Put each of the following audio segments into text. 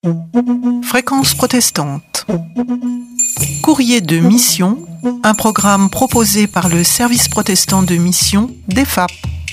Fréquence protestante. Courrier de mission, un programme proposé par le service protestant de mission DEFAP.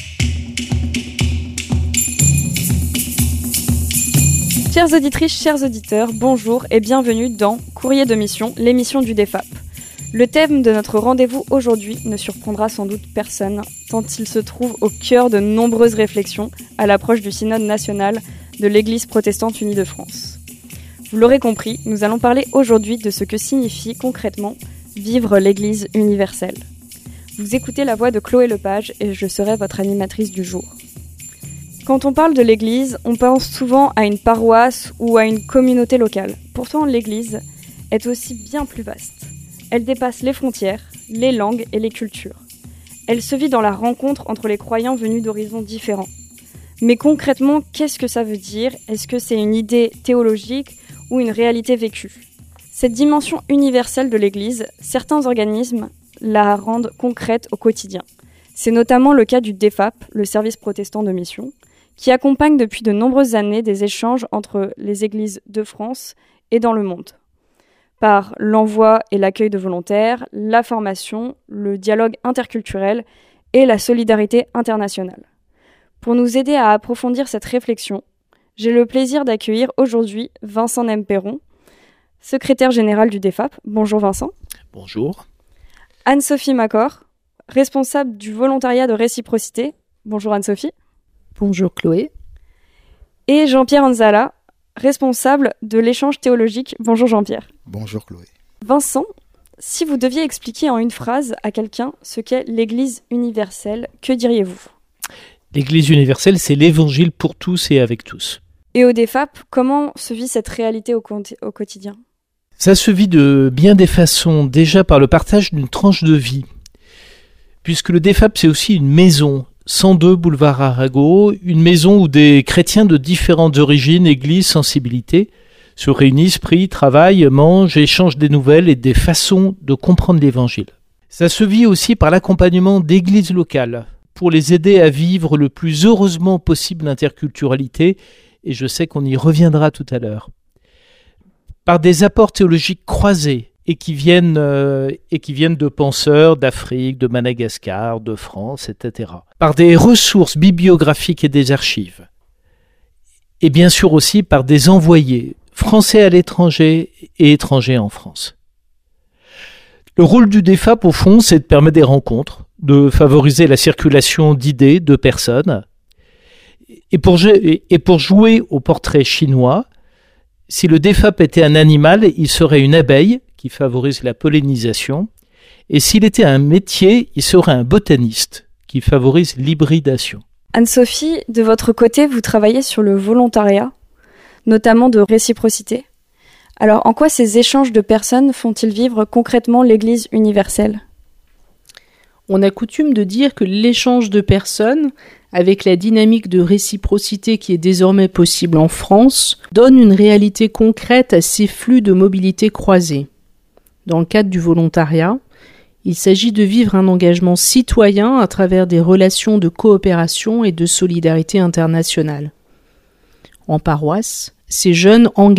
Chères auditrices, chers auditeurs, bonjour et bienvenue dans Courrier de mission, l'émission du DEFAP. Le thème de notre rendez-vous aujourd'hui ne surprendra sans doute personne, tant il se trouve au cœur de nombreuses réflexions à l'approche du synode national de l'Église protestante unie de France. Vous l'aurez compris, nous allons parler aujourd'hui de ce que signifie concrètement vivre l'Église universelle. Vous écoutez la voix de Chloé Lepage et je serai votre animatrice du jour. Quand on parle de l'Église, on pense souvent à une paroisse ou à une communauté locale. Pourtant, l'Église est aussi bien plus vaste. Elle dépasse les frontières, les langues et les cultures. Elle se vit dans la rencontre entre les croyants venus d'horizons différents. Mais concrètement, qu'est-ce que ça veut dire ? Est-ce que c'est une idée théologique ou une réalité vécue ? Cette dimension universelle de l'Église, certains organismes la rendent concrète au quotidien. C'est notamment le cas du DEFAP, le service protestant de mission, qui accompagne depuis de nombreuses années des échanges entre les églises de France et dans le monde, par l'envoi et l'accueil de volontaires, la formation, le dialogue interculturel et la solidarité internationale. Pour nous aider à approfondir cette réflexion, j'ai le plaisir d'accueillir aujourd'hui Vincent Nemperon, secrétaire général du DEFAP. Bonjour Vincent. Bonjour. Anne-Sophie Macor, responsable du volontariat de réciprocité. Bonjour Anne-Sophie. Bonjour Chloé. Et Jean-Pierre Anzala, responsable de l'échange théologique. Bonjour Jean-Pierre. Bonjour Chloé. Vincent, si vous deviez expliquer en une phrase à quelqu'un ce qu'est l'Église universelle, que diriez-vous ? L'Église universelle, c'est l'évangile pour tous et avec tous. Et au DEFAP, comment se vit cette réalité au quotidien ? Ça se vit de bien des façons, déjà par le partage d'une tranche de vie. Puisque le DEFAP, c'est aussi une maison, 102 boulevard Arago, une maison où des chrétiens de différentes origines, églises, sensibilités, se réunissent, prient, travaillent, mangent, échangent des nouvelles et des façons de comprendre l'Évangile. Ça se vit aussi par l'accompagnement d'églises locales, pour les aider à vivre le plus heureusement possible l'interculturalité, et je sais qu'on y reviendra tout à l'heure. Par des apports théologiques croisés, et qui viennent de penseurs d'Afrique, de Madagascar, de France, etc. Par des ressources bibliographiques et des archives. Et bien sûr aussi par des envoyés, français à l'étranger et étrangers en France. Le rôle du DEFAP, au fond, c'est de permettre des rencontres, de favoriser la circulation d'idées, de personnes. Et pour jouer au portrait chinois, si le DEFAP était un animal, il serait une abeille qui favorise la pollinisation. Et s'il était un métier, il serait un botaniste qui favorise l'hybridation. Anne-Sophie, de votre côté, vous travaillez sur le volontariat, notamment de réciprocité. Alors, en quoi ces échanges de personnes font-ils vivre concrètement l'Église universelle ? On a coutume de dire que l'échange de personnes, avec la dynamique de réciprocité qui est désormais possible en France, donne une réalité concrète à ces flux de mobilité croisés. Dans le cadre du volontariat, il s'agit de vivre un engagement citoyen à travers des relations de coopération et de solidarité internationale. En paroisse, ces jeunes engagés